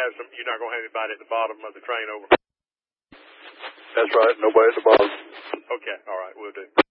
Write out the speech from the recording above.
you're not going to have anybody at the bottom of the train over? That's right. Nobody at the bottom. Okay. All right. We'll do.